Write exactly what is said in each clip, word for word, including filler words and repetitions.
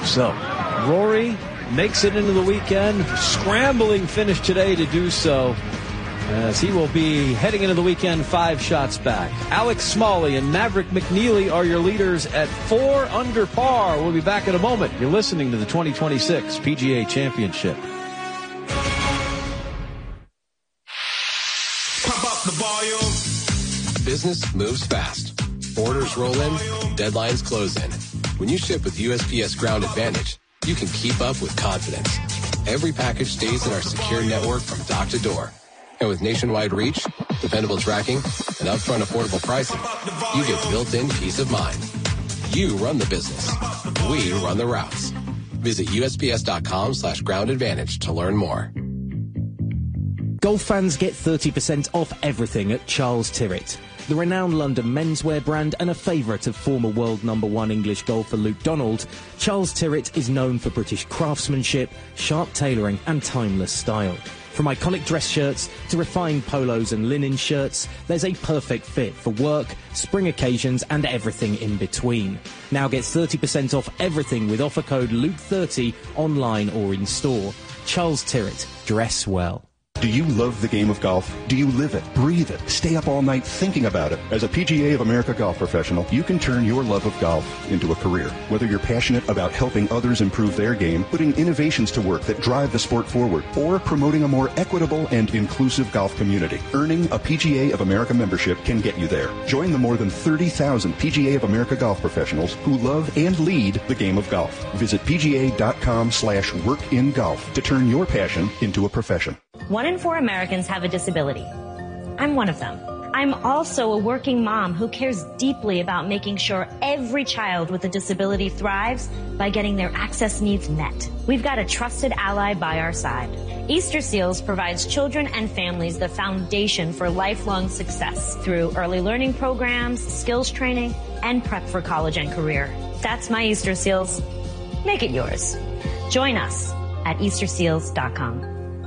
So, Rory makes it into the weekend, scrambling finish today to do so, as he will be heading into the weekend five shots back. Alex Smalley and Maverick McNeely are your leaders at four under par. We'll be back in a moment. You're listening to the twenty twenty-six P G A Championship. Pop up the volume. Business moves fast. Orders roll in, deadlines close in. When you ship with U S P S Ground Advantage, you can keep up with confidence. Every package stays in our secure network from dock to door. And with nationwide reach, dependable tracking, and upfront affordable pricing, you get built-in peace of mind. You run the business. We run the routes. Visit USPS.com slash ground advantage to learn more. Golf fans get thirty percent off everything at Charles Tyrwhitt. The renowned London menswear brand and a favourite of former world number one English golfer Luke Donald, Charles Tyrwhitt is known for British craftsmanship, sharp tailoring and timeless style. From iconic dress shirts to refined polos and linen shirts, there's a perfect fit for work, spring occasions and everything in between. Now get thirty percent off everything with offer code Luke thirty online or in store. Charles Tyrwhitt, dress well. Do you love the game of golf? Do you live it, breathe it, stay up all night thinking about it? As a P G A of America golf professional, you can turn your love of golf into a career. Whether you're passionate about helping others improve their game, putting innovations to work that drive the sport forward, or promoting a more equitable and inclusive golf community, earning a P G A of America membership can get you there. Join the more than thirty thousand P G A of America golf professionals who love and lead the game of golf. Visit pga.com slash workingolf to turn your passion into a profession. One in four Americans have a disability. I'm one of them. I'm also a working mom who cares deeply about making sure every child with a disability thrives by getting their access needs met. We've got a trusted ally by our side. Easter Seals provides children and families the foundation for lifelong success through early learning programs, skills training, and prep for college and career. That's my Easter Seals. Make it yours. Join us at easter seals dot com.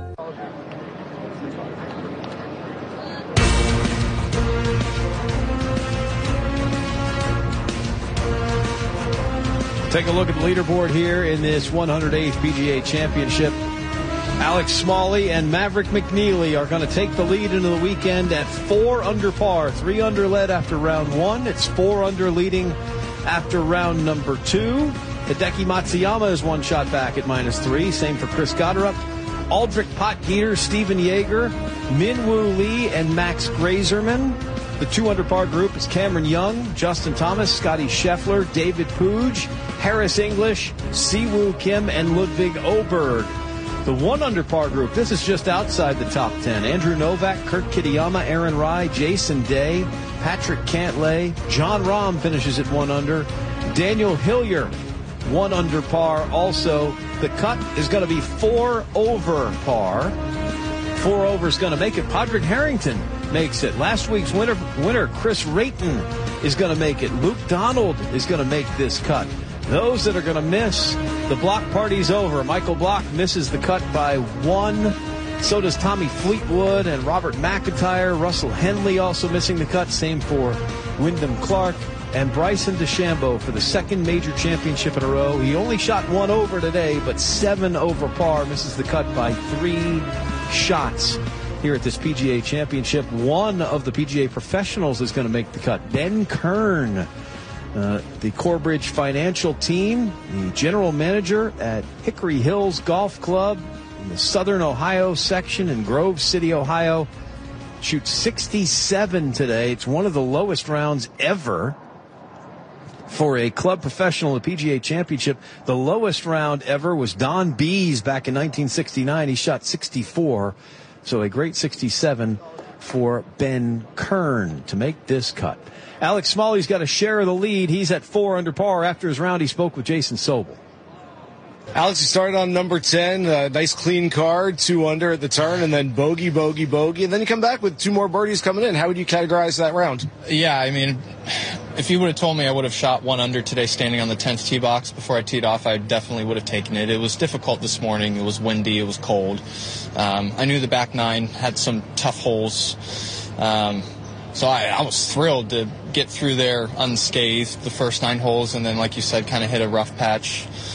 Take a look at the leaderboard here in this one hundred eighth P G A Championship. Alex Smalley and Maverick McNeely are going to take the lead into the weekend at four under par. Three under led after round one. It's four under leading after round number two. Hideki Matsuyama is one shot back at minus three. Same for Chris Goddard. Aldrich Potgieter, Stephen Yeager, Minwoo Lee, and Max Grazerman. The two under par group is Cameron Young, Justin Thomas, Scotty Scheffler, David Puig, Harris English, Siwoo Kim, and Ludwig Oberg. The one under par group, this is just outside the top ten. Andrew Novak, Kurt Kitayama, Aaron Rai, Jason Day, Patrick Cantlay, John Rahm finishes at one under. Daniel Hillier, one under par. Also, the cut is going to be four over par. Four over is going to make it. Padraig Harrington makes it. Last week's winner, winner Chris Rayton is going to make it. Luke Donald is going to make this cut. Those that are going to miss, the block party's over. Michael Block misses the cut by one. So does Tommy Fleetwood and Robert McIntyre. Russell Henley also missing the cut. Same for Wyndham Clark. And Bryson DeChambeau for the second major championship in a row. He only shot one over today, but seven over par. Misses the cut by three shots here at this P G A Championship. One of the P G A professionals is going to make the cut. Ben Kern, uh, the Corebridge Financial team, the general manager at Hickory Hills Golf Club in the Southern Ohio section in Grove City, Ohio. Shoots sixty-seven today. It's one of the lowest rounds ever for a club professional in the P G A Championship. The lowest round ever was Don Bees back in nineteen sixty-nine. He shot sixty-four. So a great sixty-seven for Ben Kern to make this cut. Alex Smalley's got a share of the lead. He's at four under par. After his round, he spoke with Jason Sobel. Alex, you started on number ten, a nice clean card, two under at the turn, and then bogey, bogey, bogey, and then you come back with two more birdies coming in. How would you categorize that round? Yeah, I mean, if you would have told me I would have shot one under today standing on the tenth tee box before I teed off, I definitely would have taken it. It was difficult this morning. It was windy. It was cold. Um, I knew the back nine had some tough holes. Um, so I, I was thrilled to get through there unscathed the first nine holes, and then, like you said, kind of hit a rough patch